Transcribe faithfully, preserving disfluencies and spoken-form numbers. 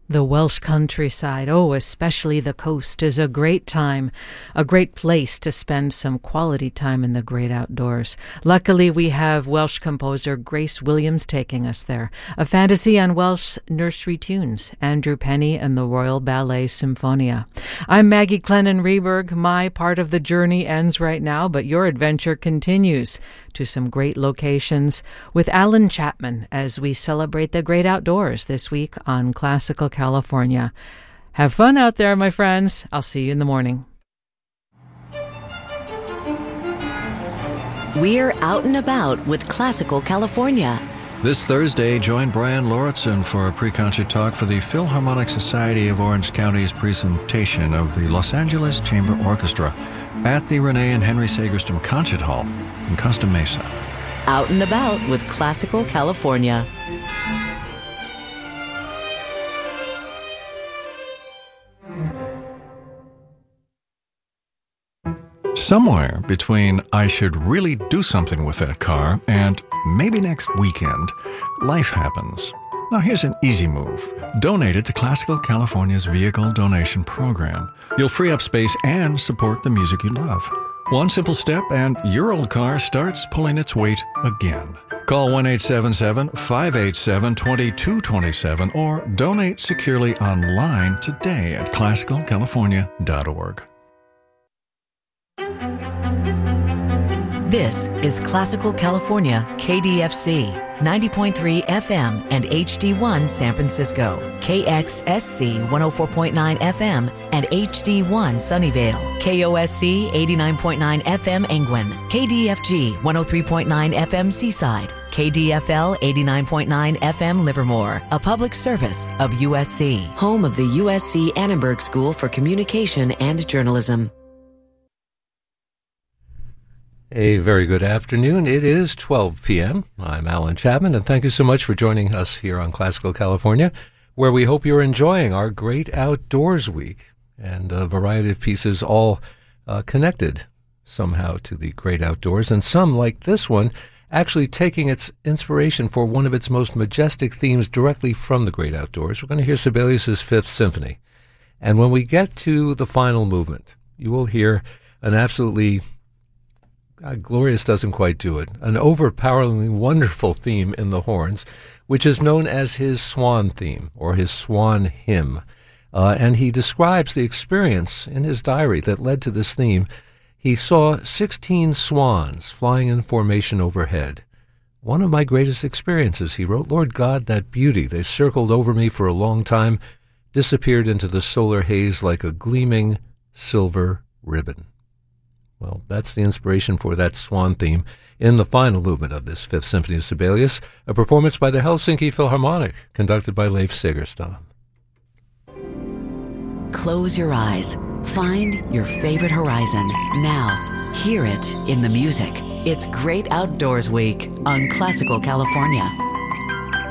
The Welsh countryside, oh, especially the coast, is a great time, a great place to spend some quality time in the great outdoors. Luckily, we have Welsh composer Grace Williams taking us there. A fantasy on Welsh nursery tunes, Andrew Penny and the Royal Ballet Symphonia. I'm Maggie Clennon Reberg. My part of the journey ends right now, but your adventure continues to some great locations with Alan Chapman as we celebrate the great outdoors this week on Classical California. Have fun out there, my friends. I'll see you in the morning. We're out and about with Classical California. This Thursday, join Brian Lauritsen for a pre-concert talk for the Philharmonic Society of Orange County's presentation of the Los Angeles Chamber Orchestra at the Renee and Henry Sagerstrom Concert Hall in Costa Mesa. Out and about with Classical California. Somewhere between I should really do something with that car and maybe next weekend, life happens. Now here's an easy move. Donate it to Classical California's Vehicle Donation Program. You'll free up space and support the music you love. One simple step and your old car starts pulling its weight again. Call one eight seven seven, five eight seven, two two two seven or donate securely online today at classical california dot org. This is Classical California, K D F C, ninety point three F M and H D one San Francisco, K X S C one oh four point nine F M and H D one Sunnyvale, K O S C eighty-nine point nine F M Engwin, K D F G one oh three point nine F M Seaside, K D F L eighty-nine point nine F M Livermore, a public service of U S C, home of the U S C Annenberg School for Communication and Journalism. A very good afternoon. It is twelve p.m. I'm Alan Chapman, and thank you so much for joining us here on Classical California, where we hope you're enjoying our great outdoors week and a variety of pieces all uh, connected somehow to the great outdoors, and some, like this one, actually taking its inspiration for one of its most majestic themes directly from the great outdoors. We're going to hear Sibelius's Fifth Symphony. And when we get to the final movement, you will hear an absolutely God, glorious doesn't quite do it. An overpoweringly wonderful theme in the horns, which is known as his swan theme or his swan hymn. Uh, and he describes the experience in his diary that led to this theme. He saw sixteen swans flying in formation overhead. One of my greatest experiences, he wrote, Lord God, that beauty. They circled over me for a long time, disappeared into the solar haze like a gleaming silver ribbon. Well, that's the inspiration for that swan theme in the final movement of this Fifth Symphony of Sibelius, a performance by the Helsinki Philharmonic, conducted by Leif Segerstam. Close your eyes. Find your favorite horizon. Now, hear it in the music. It's Great Outdoors Week on Classical California.